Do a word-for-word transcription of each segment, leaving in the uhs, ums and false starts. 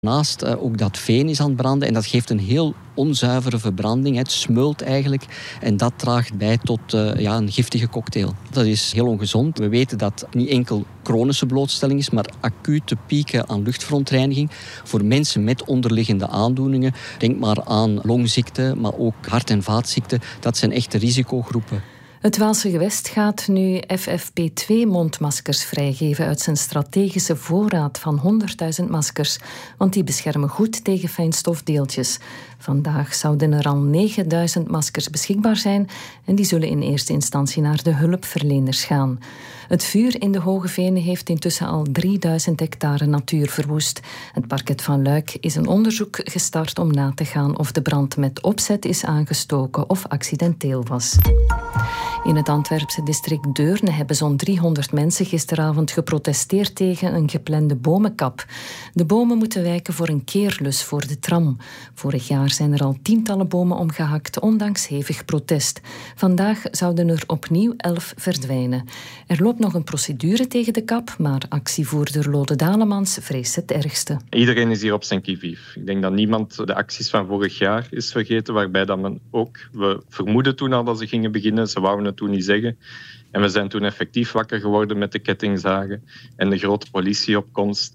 Naast uh, ook dat veen is aan het branden en dat geeft een heel onzuivere verbranding. Het smeult eigenlijk en dat draagt bij tot uh, ja, een giftige cocktail. Dat is heel ongezond. We weten dat het niet enkel chronische blootstelling is, maar acute pieken aan luchtverontreiniging voor mensen met onderliggende aandoeningen. Denk maar aan longziekten, maar ook hart- en vaatziekten. Dat zijn echte risicogroepen. Het Waalse gewest gaat nu F F P twee mondmaskers vrijgeven uit zijn strategische voorraad van honderdduizend maskers, want die beschermen goed tegen fijnstofdeeltjes. Vandaag zouden er al negenduizend maskers beschikbaar zijn en die zullen in eerste instantie naar de hulpverleners gaan. Het vuur in de Hoge Venen heeft intussen al drieduizend hectare natuur verwoest. Het parket van Luik is een onderzoek gestart om na te gaan of de brand met opzet is aangestoken of accidenteel was. In het Antwerpse district Deurne hebben zo'n driehonderd mensen gisteravond geprotesteerd tegen een geplande bomenkap. De bomen moeten wijken voor een keerlus voor de tram. Vorig jaar zijn er al tientallen bomen omgehakt, ondanks hevig protest. Vandaag zouden er opnieuw elf verdwijnen. Er loopt nog een procedure tegen de kap, maar actievoerder Lode Dalemans vreest het ergste. Iedereen is hier op zijn qui-vive. Ik denk dat niemand de acties van vorig jaar is vergeten, waarbij dat men ook, we vermoeden toen al dat ze gingen beginnen, ze wouden het toen niet zeggen. En we zijn toen effectief wakker geworden met de kettingzagen en de grote politieopkomst.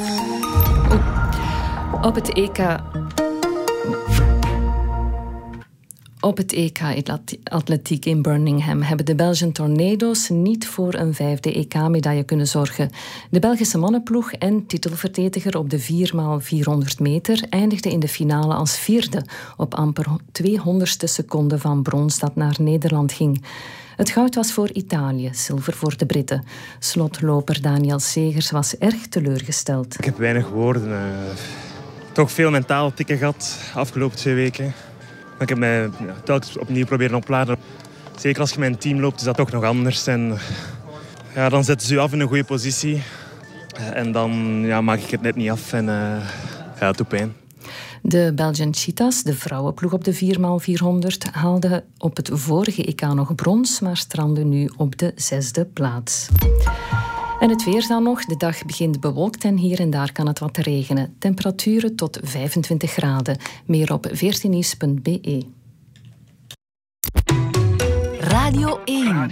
Op het E K... Op het E K atletiek in Birmingham hebben de Belgian Tornado's niet voor een vijfde E K-medaille kunnen zorgen. De Belgische mannenploeg en titelverdediger op de vier bij vierhonderd meter eindigde in de finale als vierde op amper tweehonderdste seconde van brons dat naar Nederland ging. Het goud was voor Italië, zilver voor de Britten. Slotloper Daniel Segers was erg teleurgesteld. Ik heb weinig woorden. Uh, toch veel mentaal tikken gehad de afgelopen twee weken. Ik heb mij ja, telkens opnieuw proberen opladen. Zeker als je met een team loopt, is dat toch nog anders. En, ja, dan zetten ze je af in een goede positie. En dan ja, maak ik het net niet af en uh, ja, het doet pijn. De Belgian Cheetahs, de vrouwenploeg op de vier bij vierhonderd, haalde op het vorige E K nog brons, maar strandden nu op de zesde plaats. En het weer dan nog. De dag begint bewolkt en hier en daar kan het wat regenen. Temperaturen tot vijfentwintig graden. Meer op veertien nieuws punt b e. Radio één.